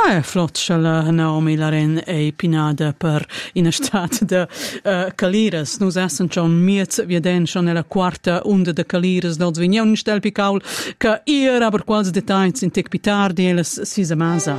Flott shall Naomi Laren e pinada per in stat de Caliras. Nus essen schon miet vieden schon nella quarta onda de Caliras dots vignon stel picaul ca ir aber quals details in tic pitar deles sisa masa.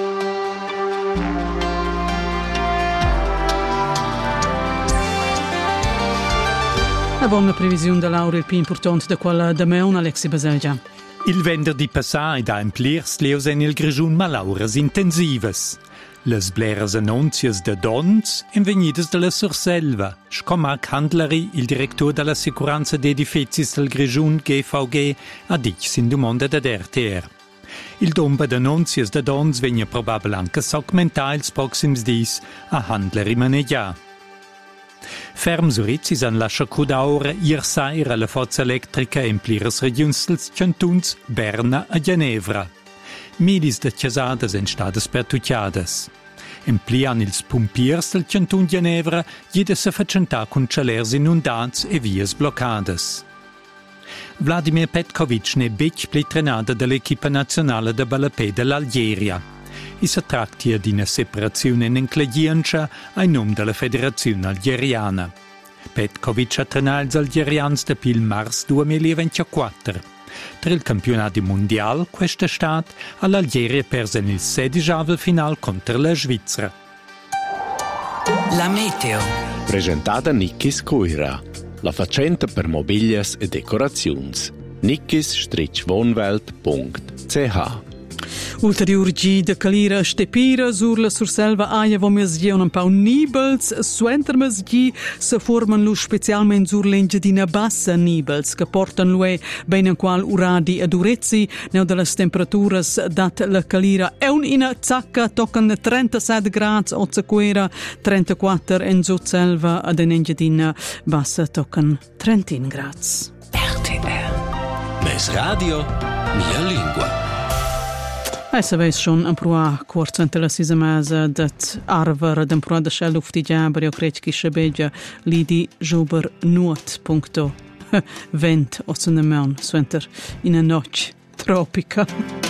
La buona previsione dell'aura il più importante da quella da me Alexi Baselgia. Il venerdì passato da Empliers leus en il grigiun malauras intensivas. Les bleras annunzias de dons invenidas de la Surselva. Scomac Handleri, il direttore della sicurezza dei edifici del grigiun GVG, ha dic in domanda da RTR. Il domba d'annunzias de dons vegna probabel anche segmentar ils proxims dis a Handleri manegia. Ferm Surizis an la Schacudaura Irsair alla forza elettrica in pliras regions dels cantuns Berna a Ginevra. Milis de chiasadas en stadas pertucciadas. En plian ils pumpiers del cantun Ginevra jede se facenta con chalers inundats e vias bloccadas. Vladimir Petkovic ne bec plitrenada dell'equipa nazionale de balapè dell'Algeria. Si tratti di una separazione inclediancia ai nome della Federazione Algeriana. Petkovic ha trenato gli algeriani da il marzo 2024. Tra il campionato mondiale, quest'estate, all'Algeria perse il 16º finale contro la Svizzera. La meteo. Presentata Nikkis Coira, la facenta per mobilias e decorazioni. nikkis-wohnwelt.ch. Ulterior gi de Calira stepira sur la Surselva aia vo mes gi un pau nibels, suenter mes gi se forman lu specialment sur l'engedina bassa nibels, che portan lue ben in qual uradi ad urezzi, neu de las temperaturas dat la Calira e un ina zacca tocan 37 grads o zaquera 34 en Surselva ad en engedina bassa tocan 30 grads. RTR. Mes radio, mia lingua. Se veis schon un prua quarcent la sisa mesa dat arver den prua da shell ufti jabri o krečki shabeja lidi jober nuot.vent o sunemeon suenter in a noche tropica.